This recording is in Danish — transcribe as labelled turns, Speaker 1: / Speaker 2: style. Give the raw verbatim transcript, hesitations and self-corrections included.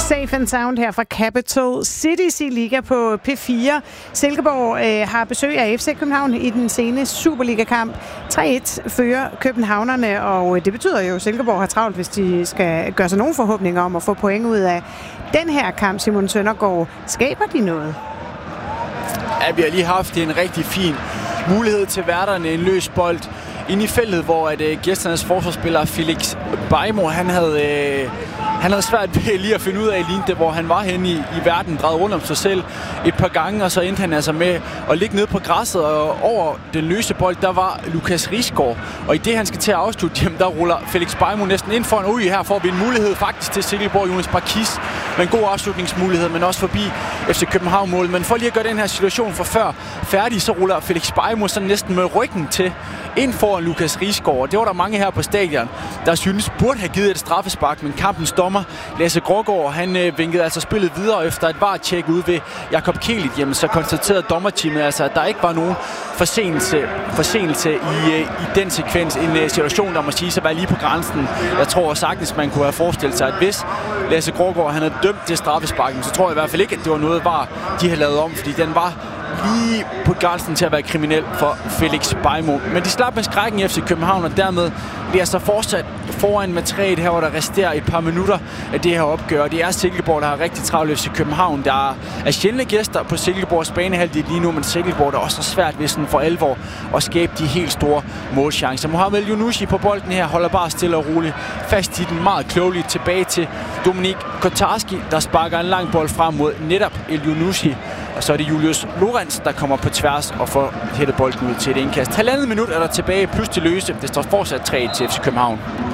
Speaker 1: Safe and Sound her fra Capital Cities i Liga på P fire. Silkeborg øh, har besøg af F C København i den sene Superliga-kamp. tre et fører københavnerne, og det betyder jo, at Silkeborg har travlt, hvis de skal gøre sig nogle forhåbninger om at få point ud af den her kamp. Simon Søndergaard, skaber de noget?
Speaker 2: Ja, vi har lige haft en rigtig fin mulighed til værterne, en løs bold inde i feltet, hvor at, øh, gæsternes forsvarsspiller Felix Beijmo, han havde, øh, han havde svært ved lige at finde ud af, lignende, hvor han var henne i, i verden, drejede rundt om sig selv et par gange, og så endte han altså med at ligge nede på græsset, og over den løse bold, der var Lukas Risgaard, og i det han skal til at afslutte, jamen, der ruller Felix Beijmo næsten ind foran. Ui, her får vi en mulighed faktisk til Silkeborg, Jonas Barkis, med en god afslutningsmulighed, men også forbi F C København-mål. Men for lige at gøre den her situation for før færdig, så ruller Felix Beijmo så næsten med ryggen til ind foran Lukas Risgaard. Det var der mange her på stadion, der synes burde have givet et straffespark, men kampens dommer, Lasse Grågaard, han øh, vinkede altså spillet videre efter et var-tjek ude ved Jakob Kielit. Jamen, så konstaterede dommerteamet altså, at der ikke var nogen forseelse, forseelse i, øh, i den sekvens. En øh, situation, der må sige sig være lige på grænsen. Jeg tror sagtens, man kunne have forestillet sig, at hvis Lasse Grågaard han havde dømt til straffesparken, så tror jeg i hvert fald ikke, at det var noget, var de havde lavet om, fordi den var lige på grænsen til at være kriminel for Felix Beijmo. Men de slap med skrækken i F C København, og dermed bliver så fortsat foran med tre et her, hvor der resterer et par minutter af det her opgør. Det er Silkeborg, der har rigtig travlt F C København. Der er sjældne gæster på Silkeborgs banehalvdel lige nu, men Silkeborg der er også svært ved sådan for alvor at skabe de helt store målchancer. Mohamed Elyounoussi på bolden her holder bare stille og roligt fast i den, meget klogeligt tilbage til Dominik Kotarski, der sparker en lang bold frem mod netop Elyounoussi. Og så er det Julius Lorenz, der kommer på tværs og får hættet bolden ud til et indkast. Halvandet minut er der tilbage, plus til løse. Det står fortsat tre et til F C København.